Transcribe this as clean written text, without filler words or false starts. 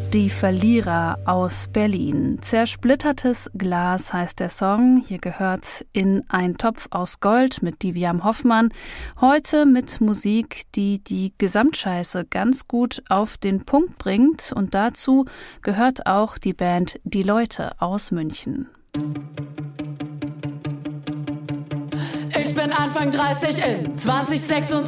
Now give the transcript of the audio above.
Die Verlierer aus Berlin. Zersplittertes Glas heißt der Song. Hier gehört in ein Topf aus Gold mit Diviam Hoffmann. Heute mit Musik, die die Gesamtscheiße ganz gut auf den Punkt bringt. Und dazu gehört auch die Band Die Leute aus München. Ich bin Anfang 30 in 2026.